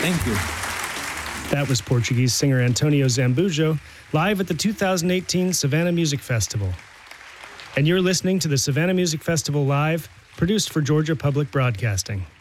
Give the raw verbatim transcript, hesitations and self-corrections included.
Thank you. That was Portuguese singer Antonio Zambujo, live at the two thousand eighteen Savannah Music Festival. And you're listening to the Savannah Music Festival Live, produced for Georgia Public Broadcasting.